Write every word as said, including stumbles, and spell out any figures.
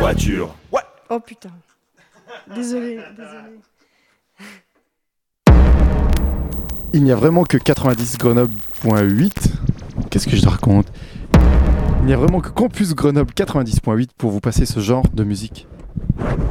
voiture. Ouais. Oh putain. Désolé, désolé. Il n'y a vraiment que quatre-vingt-dix Grenoble point huit. Qu'est-ce que je te raconte ? Il n'y a vraiment que Campus Grenoble quatre-vingt-dix point huit pour vous passer ce genre de musique.